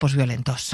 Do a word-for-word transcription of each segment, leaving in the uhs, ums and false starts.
pues violentos.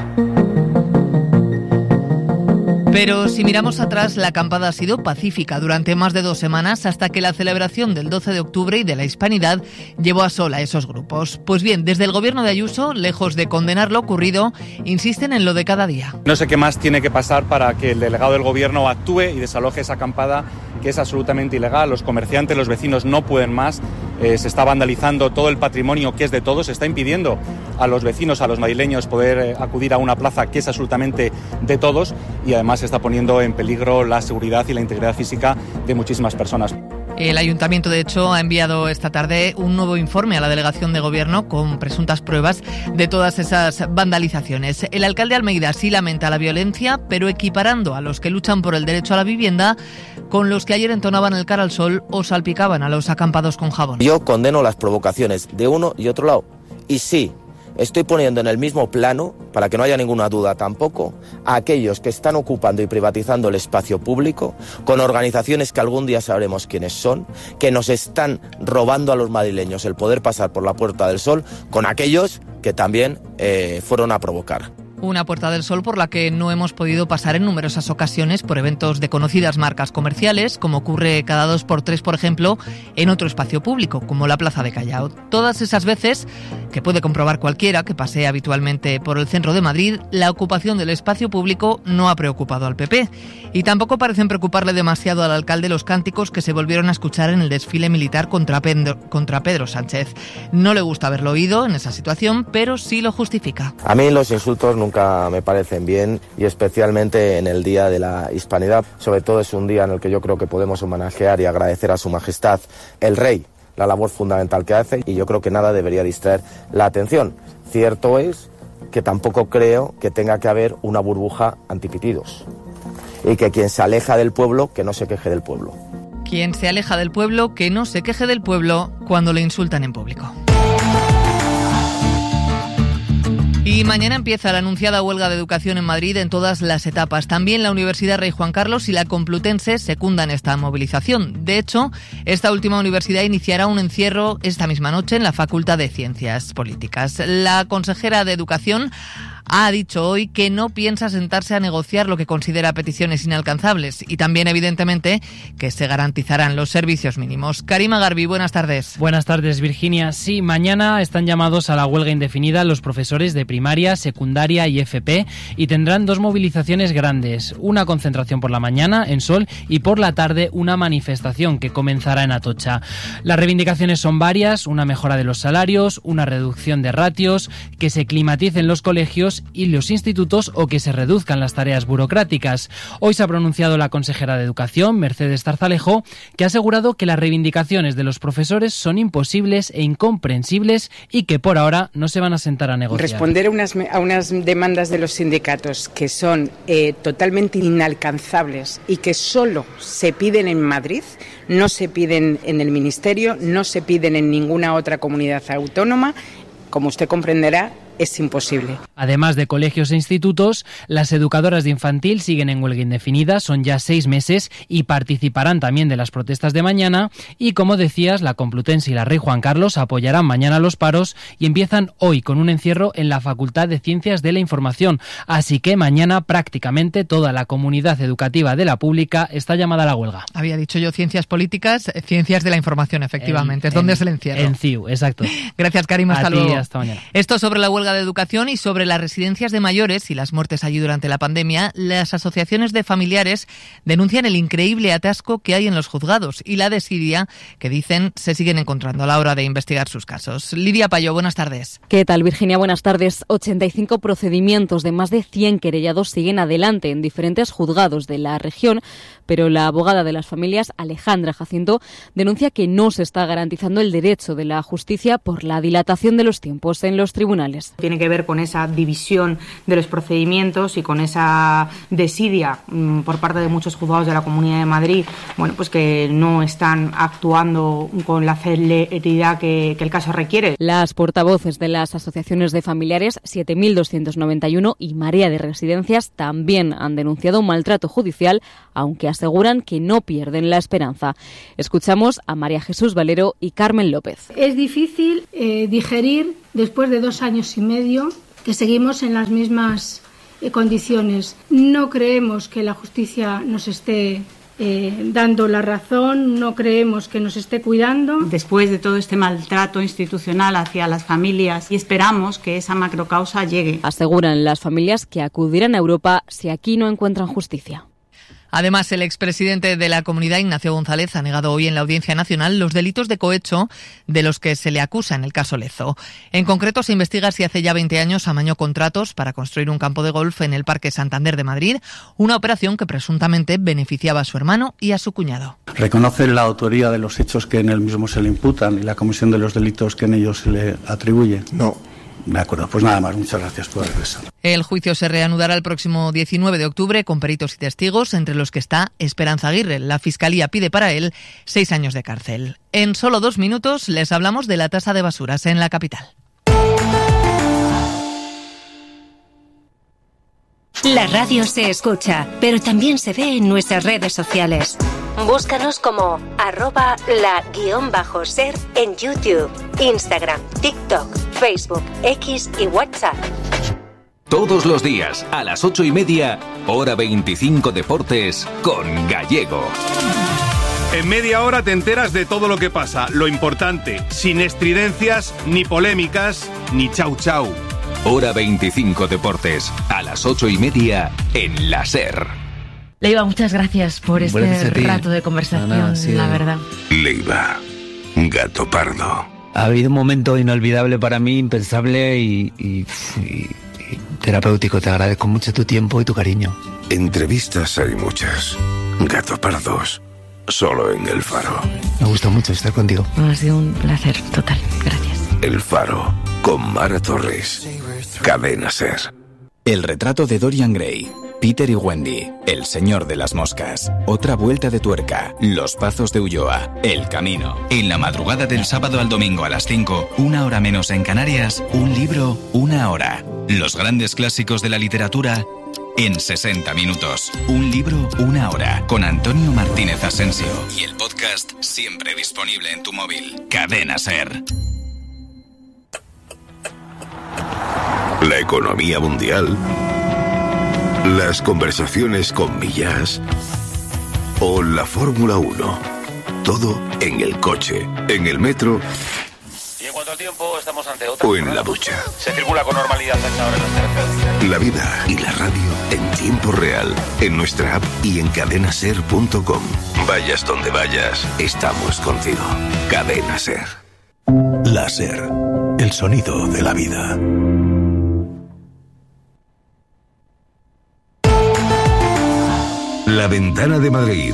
Pero si miramos atrás, la acampada ha sido pacífica durante más de dos semanas hasta que la celebración del doce de octubre y de la Hispanidad llevó a sola a esos grupos. Pues bien, desde el gobierno de Ayuso, lejos de condenar lo ocurrido, insisten en lo de cada día. No sé qué más tiene que pasar para que el delegado del gobierno actúe y desaloje esa acampada, que es absolutamente ilegal. Los comerciantes, los vecinos no pueden más. Eh, se está vandalizando todo el patrimonio que es de todos. Se está impidiendo a los vecinos, a los madrileños, poder eh, acudir a una plaza que es absolutamente de todos, y además se está poniendo en peligro la seguridad y la integridad física de muchísimas personas. El ayuntamiento, de hecho, ha enviado esta tarde un nuevo informe a la delegación de gobierno con presuntas pruebas de todas esas vandalizaciones. El alcalde Almeida sí lamenta la violencia, pero equiparando a los que luchan por el derecho a la vivienda con los que ayer entonaban el cara al sol o salpicaban a los acampados con jabón. Yo condeno las provocaciones de uno y otro lado. Y sí, estoy poniendo en el mismo plano, para que no haya ninguna duda tampoco, a aquellos que están ocupando y privatizando el espacio público, con organizaciones que algún día sabremos quiénes son, que nos están robando a los madrileños el poder pasar por la Puerta del Sol, con aquellos que también eh, fueron a provocar. Una Puerta del Sol por la que no hemos podido pasar en numerosas ocasiones por eventos de conocidas marcas comerciales, como ocurre cada dos por tres, por ejemplo, en otro espacio público, como la Plaza de Callao. Todas esas veces, que puede comprobar cualquiera que pasee habitualmente por el centro de Madrid, la ocupación del espacio público no ha preocupado al P P. Y tampoco parecen preocuparle demasiado al alcalde los cánticos que se volvieron a escuchar en el desfile militar contra Pedro, contra Pedro Sánchez. No le gusta haberlo oído en esa situación, pero sí lo justifica. A mí los insultos no nunca me parecen bien, y especialmente en el Día de la Hispanidad. Sobre todo es un día en el que yo creo que podemos homenajear y agradecer a Su Majestad el Rey la labor fundamental que hace, y yo creo que nada debería distraer la atención. Cierto es que tampoco creo que tenga que haber una burbuja antipitidos, y que quien se aleja del pueblo, que no se queje del pueblo. Quien se aleja del pueblo, que no se queje del pueblo cuando le insultan en público. Y mañana empieza la anunciada huelga de educación en Madrid en todas las etapas. También la Universidad Rey Juan Carlos y la Complutense secundan esta movilización. De hecho, esta última universidad iniciará un encierro esta misma noche en la Facultad de Ciencias Políticas. La consejera de Educación ha dicho hoy que no piensa sentarse a negociar lo que considera peticiones inalcanzables, y también, evidentemente, que se garantizarán los servicios mínimos. Karima Garbi, buenas tardes. Buenas tardes, Virginia. Sí, mañana están llamados a la huelga indefinida los profesores de primaria, secundaria y F P, y tendrán dos movilizaciones grandes. Una concentración por la mañana en Sol y por la tarde una manifestación que comenzará en Atocha. Las reivindicaciones son varias: una mejora de los salarios, una reducción de ratios, que se climaticen los colegios y los institutos o que se reduzcan las tareas burocráticas. Hoy se ha pronunciado la consejera de Educación, Mercedes Zarzalejo, que ha asegurado que las reivindicaciones de los profesores son imposibles e incomprensibles y que por ahora no se van a sentar a negociar. Responder a unas, a unas demandas de los sindicatos que son eh, totalmente inalcanzables y que solo se piden en Madrid, no se piden en el Ministerio, no se piden en ninguna otra comunidad autónoma, como usted comprenderá, es imposible. Además de colegios e institutos, las educadoras de infantil siguen en huelga indefinida, son ya seis meses y participarán también de las protestas de mañana. Y como decías, la Complutense y la Rey Juan Carlos apoyarán mañana los paros y empiezan hoy con un encierro en la Facultad de Ciencias de la Información. Así que mañana prácticamente toda la comunidad educativa de la pública está llamada a la huelga. Había dicho yo ciencias políticas, ciencias de la información, efectivamente. En, es donde es el encierro. En C I U, exacto. Gracias, Karima. Hasta a luego. Ti, hasta mañana. Esto sobre la huelga de educación y sobre las residencias de mayores y las muertes allí durante la pandemia. Las asociaciones de familiares denuncian el increíble atasco que hay en los juzgados y la desidia que dicen se siguen encontrando a la hora de investigar sus casos. Lidia Payo, buenas tardes. ¿Qué tal, Virginia? Buenas tardes. ochenta y cinco procedimientos de más de cien querellados siguen adelante en diferentes juzgados de la región, pero la abogada de las familias, Alejandra Jacinto, denuncia que no se está garantizando el derecho de la justicia por la dilatación de los tiempos en los tribunales. Tiene que ver con esa división de los procedimientos y con esa desidia mmm, por parte de muchos juzgados de la Comunidad de Madrid, bueno, pues que no están actuando con la celeridad que, que el caso requiere. Las portavoces de las asociaciones de familiares siete mil doscientos noventa y uno y Marea de Residencias también han denunciado un maltrato judicial, aunque aseguran que no pierden la esperanza. Escuchamos a María Jesús Valero y Carmen López. Es difícil eh, digerir, después de dos años y medio, que seguimos en las mismas eh, condiciones. No creemos que la justicia nos esté eh, dando la razón, no creemos que nos esté cuidando. Después de todo este maltrato institucional hacia las familias, y esperamos que esa macrocausa llegue. Aseguran las familias que acudirán a Europa si aquí no encuentran justicia. Además, el expresidente de la Comunidad, Ignacio González, ha negado hoy en la Audiencia Nacional los delitos de cohecho de los que se le acusa en el caso Lezo. En concreto, se investiga si hace ya veinte años amañó contratos para construir un campo de golf en el Parque Santander de Madrid, una operación que presuntamente beneficiaba a su hermano y a su cuñado. ¿Reconoce la autoría de los hechos que en él mismo se le imputan y la comisión de los delitos que en ellos se le atribuye? No. De acuerdo, pues nada más, muchas gracias por regresar. El juicio se reanudará el próximo diecinueve de octubre con peritos y testigos, entre los que está Esperanza Aguirre. La Fiscalía pide para él seis años de cárcel. En solo dos minutos les hablamos de la tasa de basuras en la capital. La radio se escucha, pero también se ve en nuestras redes sociales. Búscanos como arroba la guión bajo ser en YouTube, Instagram, TikTok, Facebook, X y WhatsApp. Todos los días, a las ocho y media, hora veinticinco Deportes, con Gallego. En media hora te enteras de todo lo que pasa, lo importante, sin estridencias, ni polémicas, ni chau chau. Hora veinticinco Deportes, a las ocho y media, en la SER. Leiva, muchas gracias por este gracias rato de conversación, no, no, sí, la verdad. Leiva, gato pardo. Ha habido un momento inolvidable para mí, impensable y, y, y, y terapéutico. Te agradezco mucho tu tiempo y tu cariño. Entrevistas hay muchas. Gato pardos, solo en El Faro. Me gustó mucho estar contigo. Ha sido un placer total, gracias. El Faro, con Mara Torres. Cadena SER. El retrato de Dorian Gray. Peter y Wendy, El señor de las moscas, Otra vuelta de tuerca, Los pazos de Ulloa, El camino. En la madrugada del sábado al domingo a las cinco, una hora menos en Canarias, un libro, una hora. Los grandes clásicos de la literatura en sesenta minutos. Un libro, una hora, con Antonio Martínez Asensio. Y el podcast siempre disponible en tu móvil. Cadena SER. La economía mundial, las conversaciones con Millás o la Fórmula uno. Todo en el coche, en el metro y en cuanto al tiempo estamos ante otra. O en la ducha. Se circula con normalidad a esta hora en las carreteras. La vida y la radio en tiempo real, en nuestra app y en cadena ser punto com. Vayas donde vayas, estamos contigo. Cadena SER. La SER, el sonido de la vida. La Ventana de Madrid.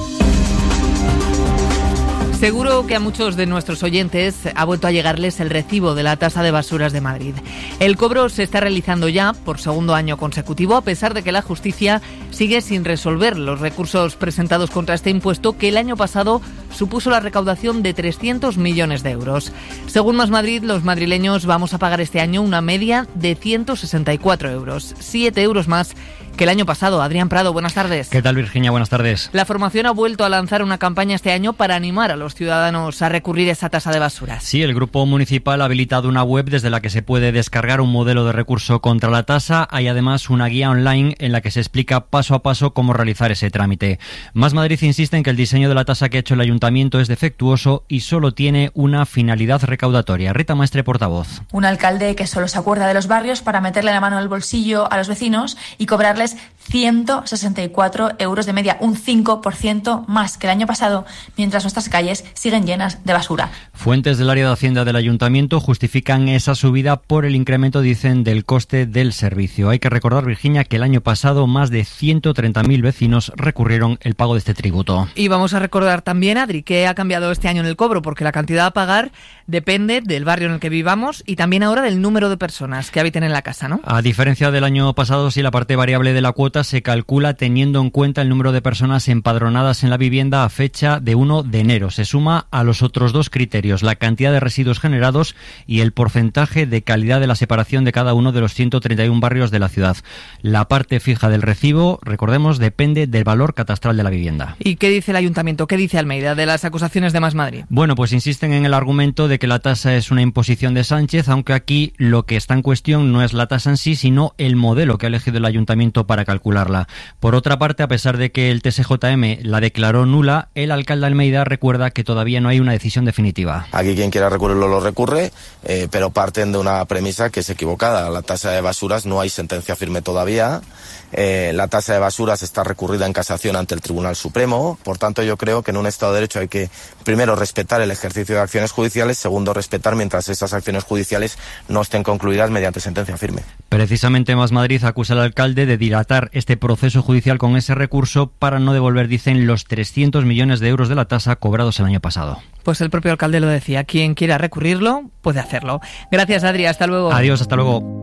Seguro que a muchos de nuestros oyentes ha vuelto a llegarles el recibo de la tasa de basuras de Madrid. El cobro se está realizando ya por segundo año consecutivo, a pesar de que la justicia sigue sin resolver los recursos presentados contra este impuesto, que el año pasado supuso la recaudación de trescientos millones de euros. Según Más Madrid, los madrileños vamos a pagar este año una media de ciento sesenta y cuatro euros, siete euros más que el año pasado. Adrián Prado, buenas tardes. ¿Qué tal, Virginia? Buenas tardes. La formación ha vuelto a lanzar una campaña este año para animar a los ciudadanos a recurrir a esa tasa de basuras. Sí, el Grupo Municipal ha habilitado una web desde la que se puede descargar un modelo de recurso contra la tasa. Hay además una guía online en la que se explica paso a paso cómo realizar ese trámite. Más Madrid insiste en que el diseño de la tasa que ha hecho el ayuntamiento es defectuoso y solo tiene una finalidad recaudatoria. Rita Maestre, portavoz. Un alcalde que solo se acuerda de los barrios para meterle la mano al bolsillo a los vecinos y cobrarles ciento sesenta y cuatro euros de media, un cinco por ciento más que el año pasado, mientras nuestras calles siguen llenas de basura. Fuentes del área de Hacienda del Ayuntamiento justifican esa subida por el incremento, dicen, del coste del servicio. Hay que recordar, Virginia, que el año pasado más de ciento treinta mil vecinos recurrieron el pago de este tributo. Y vamos a recordar también, Adri, que ha cambiado este año en el cobro, porque la cantidad a pagar depende del barrio en el que vivamos y también ahora del número de personas que habiten en la casa, ¿no? A diferencia del año pasado, sí, la parte variable de la cuota cuota se calcula teniendo en cuenta el número de personas empadronadas en la vivienda a fecha de primero de enero. Se suma a los otros dos criterios, la cantidad de residuos generados y el porcentaje de calidad de la separación de cada uno de los ciento treinta y uno barrios de la ciudad. La parte fija del recibo, recordemos, depende del valor catastral de la vivienda. ¿Y qué dice el ayuntamiento? ¿Qué dice Almeida de las acusaciones de Más Madrid? Bueno, pues insisten en el argumento de que la tasa es una imposición de Sánchez, aunque aquí lo que está en cuestión no es la tasa en sí, sino el modelo que ha elegido el ayuntamiento para calcularla. Por otra parte, a pesar de que el T S J M la declaró nula, el alcalde Almeida recuerda que todavía no hay una decisión definitiva. Aquí quien quiera recurrirlo lo recurre, eh, pero parten de una premisa que es equivocada. La tasa de basuras no hay sentencia firme todavía. Eh, la tasa de basuras está recurrida en casación ante el Tribunal Supremo. Por tanto, yo creo que en un Estado de Derecho hay que, primero, respetar el ejercicio de acciones judiciales, segundo, respetar mientras esas acciones judiciales no estén concluidas mediante sentencia firme. Precisamente Más Madrid acusa al alcalde de dilatar este proceso judicial con ese recurso para no devolver, dicen, los trescientos millones de euros de la tasa cobrados el año pasado. Pues el propio alcalde lo decía, quien quiera recurrirlo puede hacerlo. Gracias, Adri, hasta luego. Adiós, hasta luego.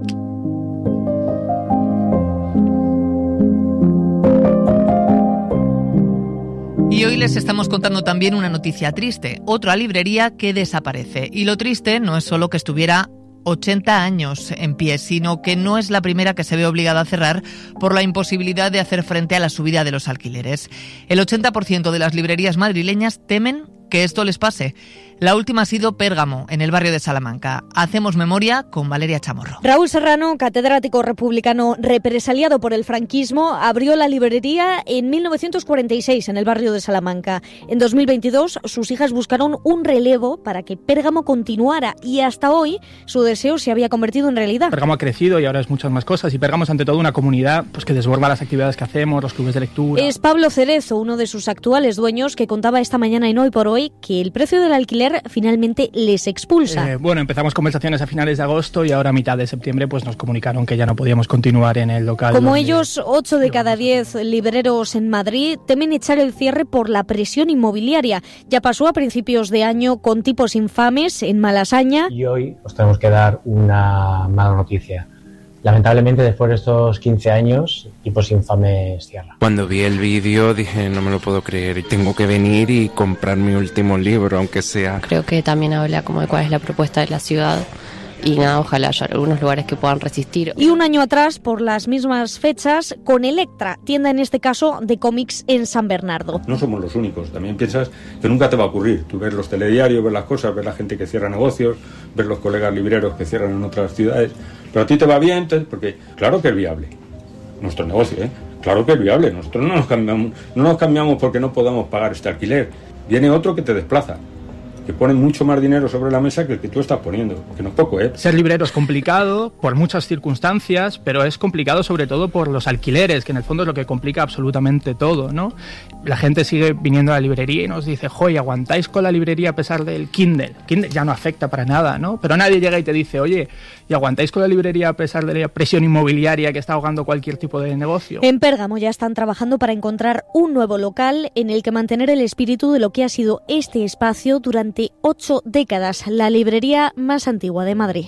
Y hoy les estamos contando también una noticia triste, otra librería que desaparece. Y lo triste no es solo que estuviera ochenta años en pie, sino que no es la primera que se ve obligada a cerrar por la imposibilidad de hacer frente a la subida de los alquileres. El ochenta por ciento de las librerías madrileñas temen que esto les pase. La última ha sido Pérgamo, en el barrio de Salamanca. Hacemos memoria con Valeria Chamorro. Raúl Serrano, catedrático republicano represaliado por el franquismo, abrió la librería en mil novecientos cuarenta y seis en el barrio de Salamanca. En dos mil veintidós, sus hijas buscaron un relevo para que Pérgamo continuara y hasta hoy su deseo se había convertido en realidad. Pérgamo ha crecido y ahora es muchas más cosas y Pérgamo es ante todo una comunidad pues, que desborda las actividades que hacemos, los clubes de lectura. Es Pablo Cerezo, uno de sus actuales dueños, que contaba esta mañana en Hoy por Hoy que el precio del alquiler finalmente les expulsa. Eh, bueno, empezamos conversaciones a finales de agosto y ahora a mitad de septiembre pues nos comunicaron que ya no podíamos continuar en el local. Como donde... ellos, ocho de cada diez libreros en Madrid temen echar el cierre por la presión inmobiliaria. Ya pasó a principios de año con tipos infames en Malasaña. Y hoy os tenemos que dar una mala noticia. Lamentablemente, después de estos quince años, Tipos Infames cierra. Cuando vi el vídeo dije, no me lo puedo creer, tengo que venir y comprar mi último libro, aunque sea. Creo que también habla como de cuál es la propuesta de la ciudad. Y nada, ojalá haya algunos lugares que puedan resistir. Y un año atrás, por las mismas fechas, con Electra, tienda en este caso de cómics en San Bernardo. No somos los únicos, también piensas que nunca te va a ocurrir. Tú ves los telediarios, ves las cosas, ves la gente que cierra negocios, ves los colegas libreros que cierran en otras ciudades. Pero a ti te va bien, porque claro que es viable. Nuestro negocio, ¿eh? Claro que es viable. Nosotros no nos cambiamos, no nos cambiamos porque no podamos pagar este alquiler. Viene otro que te desplaza, que ponen mucho más dinero sobre la mesa que el que tú estás poniendo, que no es poco, ¿eh? Ser librero es complicado por muchas circunstancias, pero es complicado sobre todo por los alquileres, que en el fondo es lo que complica absolutamente todo, ¿no? La gente sigue viniendo a la librería y nos dice, joy, ¿aguantáis con la librería a pesar del Kindle? Kindle ya no afecta para nada, ¿no? Pero nadie llega y te dice, oye, ¿y aguantáis con la librería a pesar de la presión inmobiliaria que está ahogando cualquier tipo de negocio? En Pérgamo ya están trabajando para encontrar un nuevo local en el que mantener el espíritu de lo que ha sido este espacio durante ocho décadas, la librería más antigua de Madrid.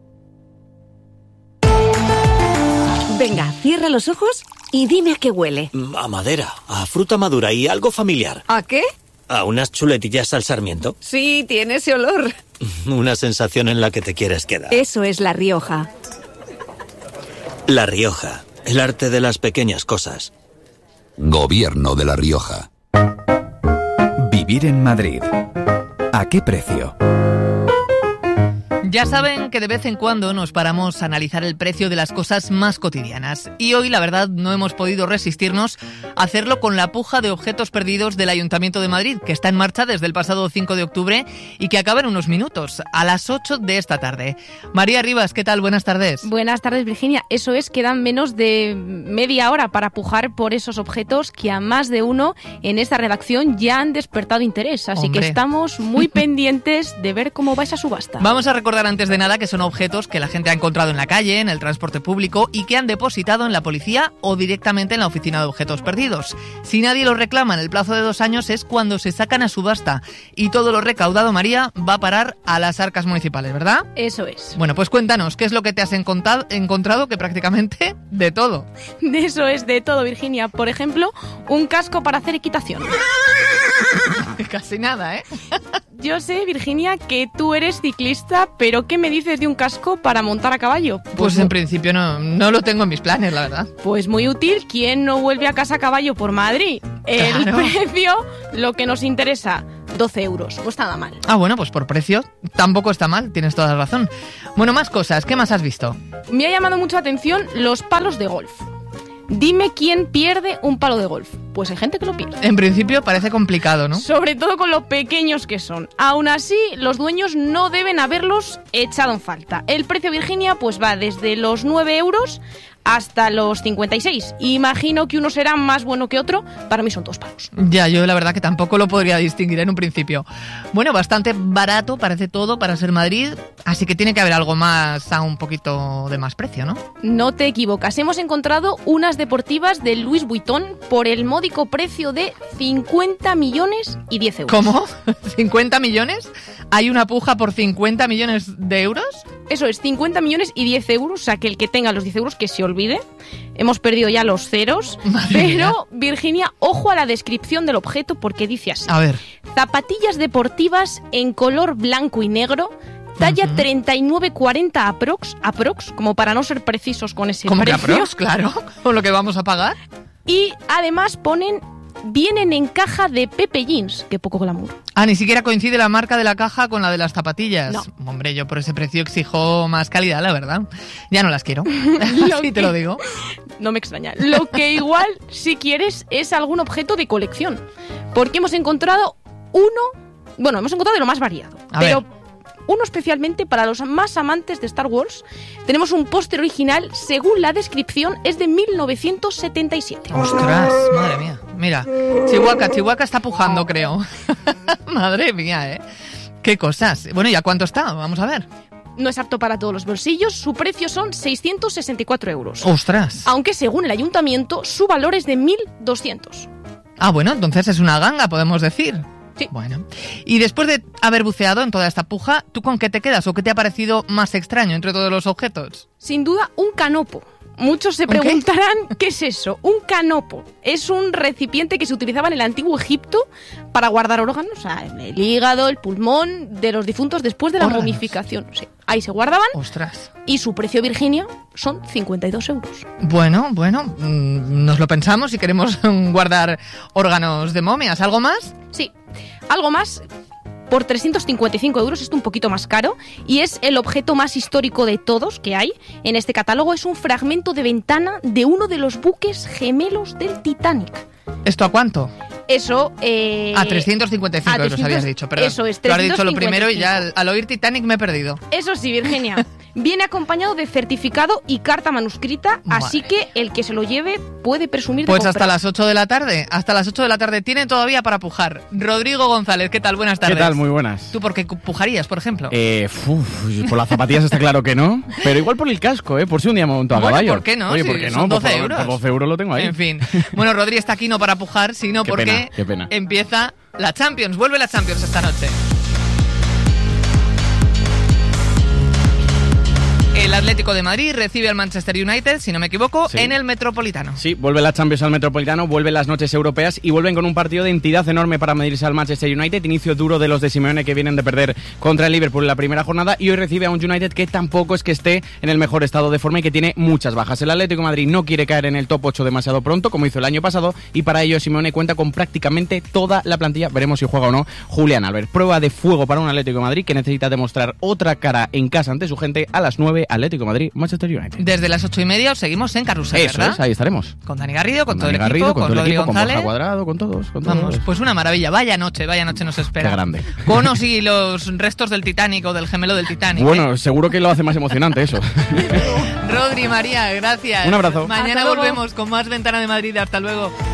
Venga, cierra los ojos y dime a qué huele. A madera, a fruta madura y algo familiar. ¿A qué? A unas chuletillas al sarmiento. Sí, tiene ese olor. Una sensación en la que te quieres quedar. Eso es La Rioja. La Rioja, el arte de las pequeñas cosas. Gobierno de La Rioja. Vivir en Madrid. ¿A qué precio? Ya saben que de vez en cuando nos paramos a analizar el precio de las cosas más cotidianas. Y hoy, la verdad, no hemos podido resistirnos a hacerlo con la puja de objetos perdidos del Ayuntamiento de Madrid, que está en marcha desde el pasado cinco de octubre y que acaba en unos minutos, a las ocho de esta tarde. María Rivas, ¿qué tal? Buenas tardes. Buenas tardes, Virginia. Eso es, quedan menos de media hora para pujar por esos objetos que a más de uno en esta redacción ya han despertado interés. Así Hombre. que estamos muy pendientes de ver cómo va esa subasta. Vamos a recordar recordar antes de nada que son objetos que la gente ha encontrado en la calle, en el transporte público y que han depositado en la policía o directamente en la oficina de objetos perdidos. Si nadie los reclama en el plazo de dos años es cuando se sacan a subasta y todo lo recaudado, María, va a parar a las arcas municipales, ¿verdad? Eso es. Bueno, pues cuéntanos, ¿qué es lo que te has encontrado? encontrado que prácticamente de todo? De eso es de todo, Virginia. Por ejemplo, un casco para hacer equitación. Casi nada, ¿eh? Yo sé, Virginia, que tú eres ciclista, pero ¿qué me dices de un casco para montar a caballo? Pues, pues en principio no, no lo tengo en mis planes, la verdad. Pues muy útil. ¿Quién no vuelve a casa a caballo por Madrid? El claro. precio, lo que nos interesa, doce euros. No está nada mal. Ah, bueno, pues por precio tampoco está mal, tienes toda la razón. Bueno, más cosas. ¿Qué más has visto? Me ha llamado mucho la atención los palos de golf. Dime quién pierde un palo de golf. Pues hay gente que lo pierde. En principio parece complicado, ¿no? Sobre todo con lo pequeños que son. Aún así, los dueños no deben haberlos echado en falta. El precio, Virginia, pues va desde los nueve euros hasta los cincuenta y seis. Imagino que uno será más bueno que otro. Para mí son dos palos. Ya, yo la verdad que tampoco lo podría distinguir en un principio. Bueno, bastante barato parece todo para ser Madrid, así que tiene que haber algo más a un poquito de más precio, ¿no? No te equivocas. Hemos encontrado unas deportivas de Louis Vuitton por el módico precio de cincuenta millones y diez euros. ¿Cómo? ¿cincuenta millones? ¿Hay una puja por cincuenta millones de euros? Eso es, cincuenta millones y diez euros. O sea, que el que tenga los diez euros que se olvide. Hemos perdido ya los ceros. Madre pero, mía. Virginia, ojo a la descripción del objeto porque dice así. A ver. Zapatillas deportivas en color blanco y negro, talla uh-huh. treinta y nueve cuarenta aprox, aprox, como para no ser precisos con ese ¿Cómo precio. Que aprox? Claro, con lo que vamos a pagar. Y además ponen... Vienen en caja de Pepe Jeans, que poco glamour. Ah, ni siquiera coincide la marca de la caja con la de las zapatillas. No. Hombre, yo por ese precio exijo más calidad, la verdad. Ya no las quiero. Sí, te lo digo. No me extraña. Lo que igual, si quieres, es algún objeto de colección. Porque hemos encontrado uno... Bueno, hemos encontrado de lo más variado. A pero ver. Uno especialmente para los más amantes de Star Wars. Tenemos un póster original, según la descripción, es de mil novecientos setenta y siete. ¡Ostras! Madre mía. Mira, Chihuahua, Chihuahua está pujando, creo. Madre mía, ¿eh? Qué cosas. Bueno, ¿y a cuánto está? Vamos a ver. No es apto para todos los bolsillos. Su precio son seiscientos sesenta y cuatro euros. ¡Ostras! Aunque según el ayuntamiento, su valor es de mil doscientos. Ah, bueno, entonces es una ganga, podemos decir. Sí. Bueno, y después de haber buceado en toda esta puja, ¿tú con qué te quedas o qué te ha parecido más extraño entre todos los objetos? Sin duda, un canopo. Muchos se preguntarán ¿qué? ¿Qué es eso? Un canopo. Es un recipiente que se utilizaba en el antiguo Egipto para guardar órganos, o sea, el hígado, el pulmón de los difuntos después de la ¿Órganos? momificación. Sí. Ahí se guardaban. ¡Ostras! Y su precio, Virginia, son cincuenta y dos euros. Bueno, bueno, mmm, nos lo pensamos si queremos guardar órganos de momias. ¿Algo más? Sí. Algo más... Por trescientos cincuenta y cinco euros, esto un poquito más caro, y es el objeto más histórico de todos que hay en este catálogo. Es un fragmento de ventana de uno de los buques gemelos del Titanic. ¿Esto a cuánto? Eso... Eh, a trescientos cincuenta y cinco euros trescientos, habías dicho, perdón. Eso es, lo has dicho lo primero y ya al, al oír Titanic me he perdido. Eso sí, Virginia. Viene acompañado de certificado y carta manuscrita, Madre. Así que el que se lo lleve puede presumir de Pues comprar. hasta las ocho de la tarde, hasta las ocho de la tarde tienen todavía para pujar. Rodrigo González, ¿qué tal? Buenas tardes. ¿Qué tal? Muy buenas. ¿Tú por qué pujarías, por ejemplo? Eh, uf, por las zapatillas está claro que no, pero igual por el casco, ¿eh? Por si un día me monto a bueno, caballo. ¿por qué no? Oye, si ¿por qué son no? doce por, euros. Por doce euros lo tengo ahí. En fin. Bueno, Rodri está aquí no para pujar, sino qué porque pena, qué pena. empieza la Champions. Vuelve la Champions esta noche. El Atlético de Madrid recibe al Manchester United, si no me equivoco, sí. en el Metropolitano. Sí, vuelve la Champions al Metropolitano, vuelven las noches europeas y vuelven con un partido de entidad enorme para medirse al Manchester United. Inicio duro de los de Simeone que vienen de perder contra el Liverpool en la primera jornada y hoy recibe a un United que tampoco es que esté en el mejor estado de forma y que tiene muchas bajas. El Atlético de Madrid no quiere caer en el top ocho demasiado pronto, como hizo el año pasado, y para ello Simeone cuenta con prácticamente toda la plantilla. Veremos si juega o no Julián Álvarez. Prueba de fuego para un Atlético de Madrid que necesita demostrar otra cara en casa ante su gente. A las nueve, Atlético de Madrid, Manchester United. Desde las ocho y media os seguimos en Carrusel, Eso ¿verdad? es, ahí estaremos. Con Dani Garrido, con, con todo Dani el Garrido, equipo, con, con todo el Rodrigo equipo, González. Con Borja Cuadrado, con todos, con Vamos, todos. pues una maravilla. Vaya noche, vaya noche nos espera. Qué grande. Conos y los restos del Titanic o del gemelo del Titanic. Bueno, ¿eh? seguro que lo hace más emocionante eso. Rodri, María, gracias. Un abrazo. Mañana volvemos con más Ventana de Madrid. Hasta luego.